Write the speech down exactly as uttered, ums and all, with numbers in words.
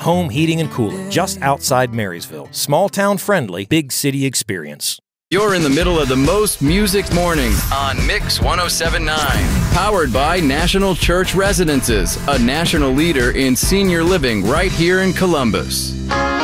Home Heating and Cooling, just outside Marysville. Small town friendly, big city experience. You're in the middle of the most music morning on Mix one oh seven point nine. Powered by National Church Residences, a national leader in senior living right here in Columbus.